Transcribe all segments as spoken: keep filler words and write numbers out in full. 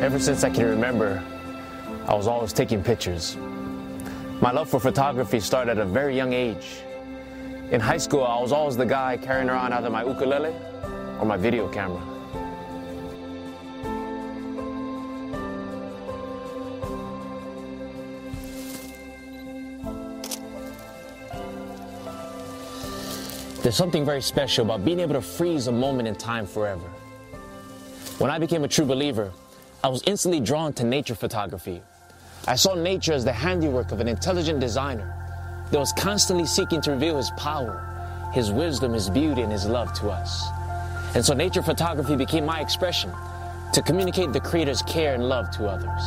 Ever since I can remember, I was always taking pictures. My love for photography started at a very young age. In high school, I was always the guy carrying around either my ukulele or my video camera. There's something very special about being able to freeze a moment in time forever. When I became a true believer, I was instantly drawn to nature photography. I saw nature as the handiwork of an intelligent designer that was constantly seeking to reveal his power, his wisdom, his beauty, and his love to us. And so nature photography became my expression to communicate the Creator's care and love to others.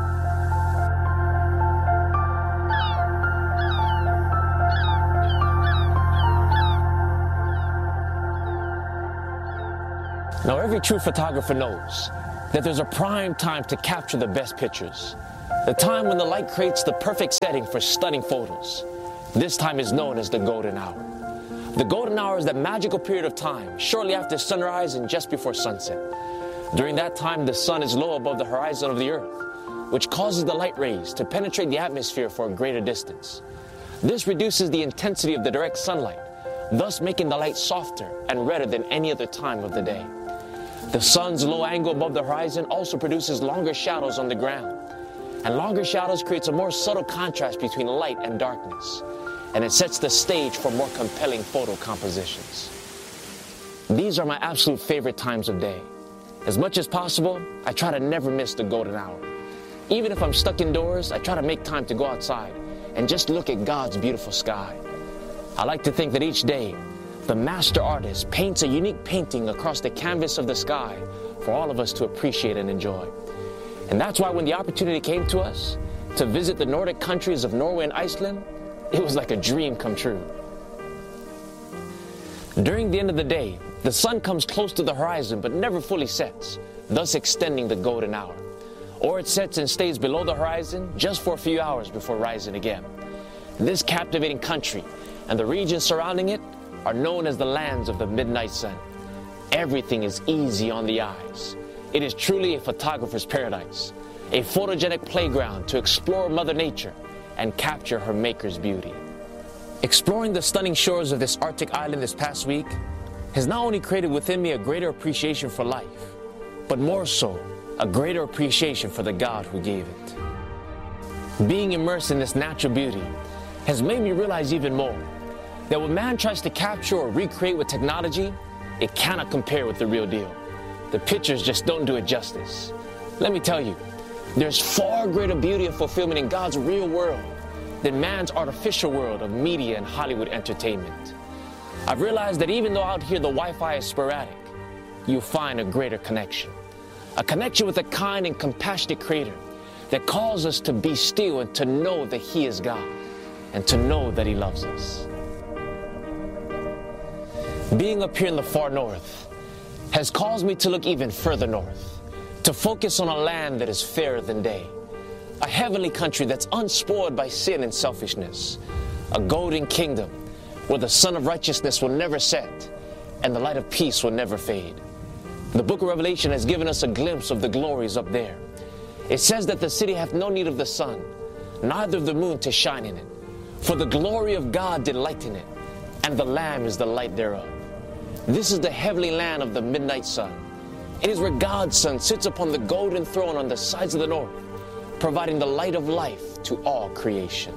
Now, every true photographer knows that there's a prime time to capture the best pictures. The time when the light creates the perfect setting for stunning photos. This time is known as the golden hour. The golden hour is that magical period of time shortly after sunrise and just before sunset. During that time, the sun is low above the horizon of the earth, which causes the light rays to penetrate the atmosphere for a greater distance. This reduces the intensity of the direct sunlight, thus making the light softer and redder than any other time of the day. The sun's low angle above the horizon also produces longer shadows on the ground. And longer shadows creates a more subtle contrast between light and darkness. And it sets the stage for more compelling photo compositions. These are my absolute favorite times of day. As much as possible, I try to never miss the golden hour. Even if I'm stuck indoors, I try to make time to go outside and just look at God's beautiful sky. I like to think that each day, the master artist paints a unique painting across the canvas of the sky for all of us to appreciate and enjoy. And that's why when the opportunity came to us to visit the Nordic countries of Norway and Iceland, it was like a dream come true. During the end of the day, the sun comes close to the horizon but never fully sets, thus extending the golden hour. Or it sets and stays below the horizon just for a few hours before rising again. This captivating country and the regions surrounding it are known as the lands of the midnight sun. Everything is easy on the eyes. It is truly a photographer's paradise, a photogenic playground to explore Mother Nature and capture her maker's beauty. Exploring the stunning shores of this Arctic island this past week has not only created within me a greater appreciation for life, but more so, a greater appreciation for the God who gave it. Being immersed in this natural beauty has made me realize even more that when man tries to capture or recreate with technology, it cannot compare with the real deal. The pictures just don't do it justice. Let me tell you, there's far greater beauty and fulfillment in God's real world than man's artificial world of media and Hollywood entertainment. I've realized that even though out here the Wi-Fi is sporadic, you'll find a greater connection. A connection with a kind and compassionate Creator that calls us to be still and to know that He is God and to know that He loves us. Being up here in the far north has caused me to look even further north, to focus on a land that is fairer than day, a heavenly country that's unspoiled by sin and selfishness, a golden kingdom where the sun of righteousness will never set and the light of peace will never fade. The book of Revelation has given us a glimpse of the glories up there. It says that the city hath no need of the sun, neither of the moon to shine in it, for the glory of God did lighten it, and the Lamb is the light thereof. This is the heavenly land of the midnight sun. It is where God's Son sits upon the golden throne on the sides of the north, providing the light of life to all creation.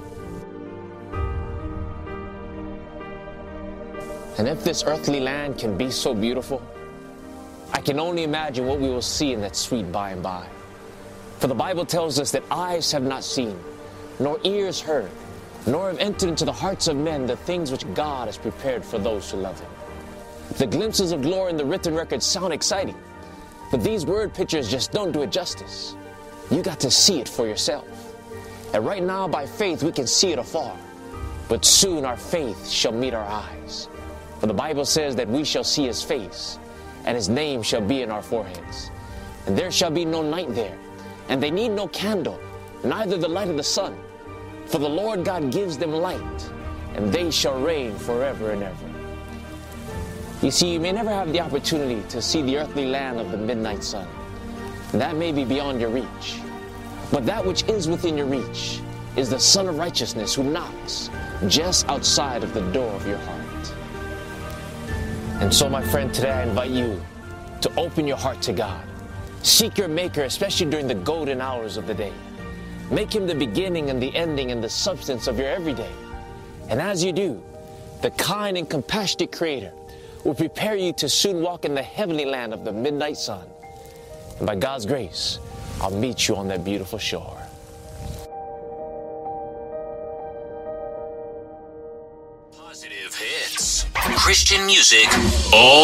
And if this earthly land can be so beautiful, I can only imagine what we will see in that sweet by and by. For the Bible tells us that eyes have not seen, nor ears heard, nor have entered into the hearts of men the things which God has prepared for those who love Him. The glimpses of glory in the written record sound exciting, but these word pictures just don't do it justice. You got to see it for yourself. And right now, by faith, we can see it afar, but soon our faith shall meet our eyes. For the Bible says that we shall see His face, and His name shall be in our foreheads. And there shall be no night there, and they need no candle, neither the light of the sun. For the Lord God gives them light, and they shall reign forever and ever. You see, you may never have the opportunity to see the earthly land of the midnight sun. that may be beyond your reach. But that which is within your reach is the Son of Righteousness who knocks just outside of the door of your heart. And so, my friend, today I invite you to open your heart to God. Seek your Maker, especially during the golden hours of the day. Make Him the beginning and the ending and the substance of your everyday. And as you do, the kind and compassionate Creator will prepare you to soon walk in the heavenly land of the midnight sun. And by God's grace, I'll meet you on that beautiful shore. Positive hits. Christian music all